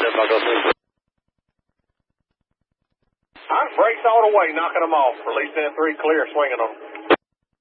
Step by go through. All right, brakes all the way, knocking them off. Release in 3, clear, swinging them.